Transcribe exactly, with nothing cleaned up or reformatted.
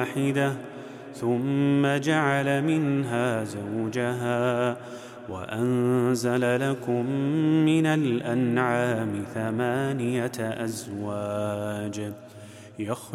واحدة ثم جعل منها زوجها وأنزل لكم من الأنعام ثمانية أزواج